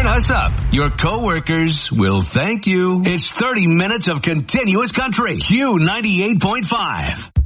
us up. Your coworkers will thank you. It's 30 minutes of continuous country. Q98.5.